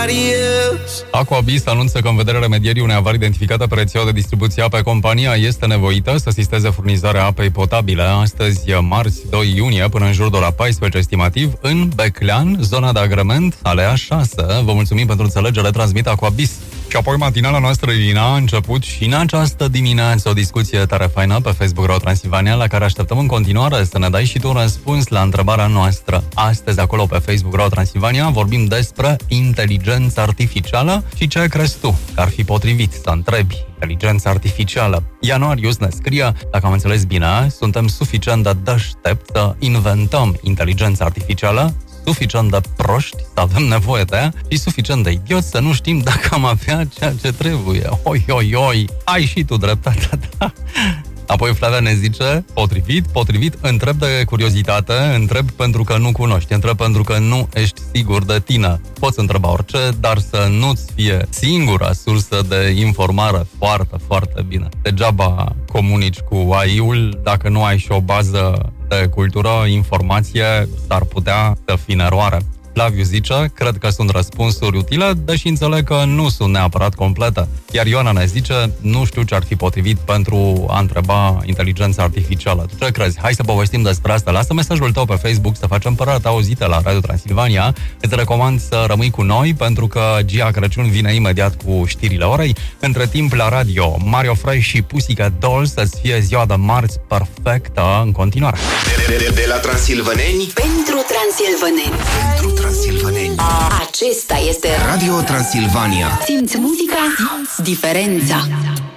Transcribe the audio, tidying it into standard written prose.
Aquabis anunță că în vederea remedierii unei avarii identificate pe rețeaua de distribuție apă, compania este nevoită să asisteze furnizarea apei potabile astăzi, marți 2 iunie, până în jur de ora 14 estimativ, în Beclean, zona de agrement, alea 6. Vă mulțumim pentru înțelegere, transmit Aquabis. Și apoi matinala noastră, Irina, a început și în această dimineață o discuție tare faină pe Facebook Radio Transilvania, la care așteptăm în continuare să ne dai și tu un răspuns la întrebarea noastră. Astăzi, acolo pe Facebook Radio Transilvania, vorbim despre inteligența artificială și ce crezi tu că ar fi potrivit să întrebi inteligența artificială. Ianuarius ne scrie, dacă am înțeles bine, suntem suficient de deștept să inventăm inteligența artificială, suficient de proști să avem nevoie de ea și suficient de idioți să nu știm dacă am avea ceea ce trebuie. Oi, ai și tu dreptatea ta. Apoi Flavia ne zice, potrivit, întreb de curiozitate, întreb pentru că nu cunoști, întreb pentru că nu ești sigur de tine. Poți întreba orice, dar să nu-ți fie singura sursă de informare. Foarte, foarte bine. Degeaba comunici cu AI-ul dacă nu ai și o bază de cultură, informație, s-ar putea să fii în eroare. Flaviu zice, cred că sunt răspunsuri utile, deși înțeleg că nu sunt neapărat complete. Iar Ioana ne zice, nu știu ce ar fi potrivit pentru a întreba inteligența artificială. Tu ce crezi? Hai să povestim despre asta. Lasă mesajul tău pe Facebook să facem părerea ta auzită la Radio Transilvania. Îți recomand să rămâi cu noi, pentru că Gia Crăciun vine imediat cu știrile orei. Între timp, la radio, Mario Fresh și Pussycat Dolls, să-ți fie ziua de marți perfectă în continuare. De la transilvăneni pentru transilvăneni. Pentru transilvăneni. Acesta este Radio Transilvania. Simți muzica, simți diferența.